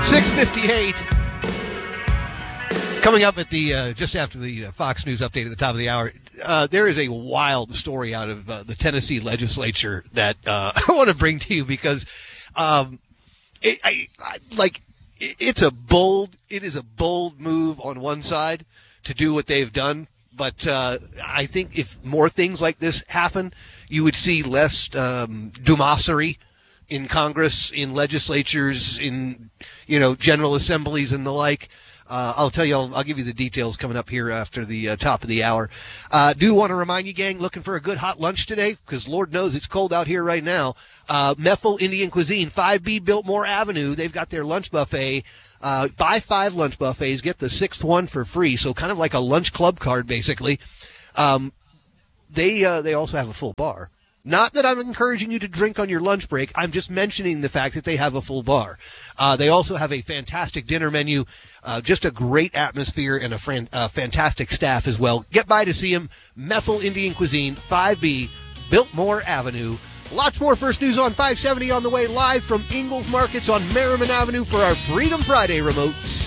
6:58. Coming up at the just after the Fox News update at the top of the hour, there is a wild story out of the Tennessee legislature that I want to bring to you because it is a bold move on one side to do what they've done, but I think if more things like this happen, you would see less dumassery in Congress, in legislatures, in general assemblies and the like. I'll tell you, I'll give you the details coming up here after the top of the hour. Do want to remind you, gang, looking for a good hot lunch today, because Lord knows it's cold out here right now. Methel Indian Cuisine, 5B Biltmore Avenue. They've got their lunch buffet. Buy 5 lunch buffets, get the 6th one for free. So kind of like a lunch club card, basically. They also have a full bar. Not that I'm encouraging you to drink on your lunch break. I'm just mentioning the fact that they have a full bar. They also have a fantastic dinner menu, just a great atmosphere, and a fantastic staff as well. Get by to see them. Methel Indian Cuisine, 5B, Biltmore Avenue. Lots more First News on 570 on the way, live from Ingalls Markets on Merriman Avenue for our Freedom Friday remote.